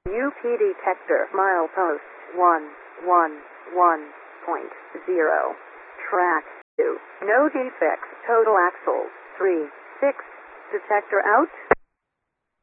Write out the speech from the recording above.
UP detector milepost 111.0. Track 2. No defects. Total axle 3 6. Detector out.